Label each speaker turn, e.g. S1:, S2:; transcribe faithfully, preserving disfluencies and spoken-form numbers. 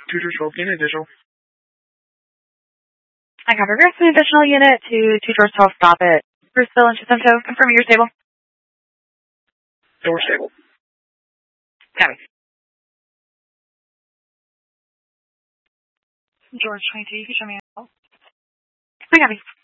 S1: two George twelve unit additional.
S2: I got regress an additional unit to two George twelve, stop it. Bruceville and Chisento, confirm you're stable.
S1: So we're stable.
S2: Copy.
S3: George twenty-two, you can show me.
S2: I got it.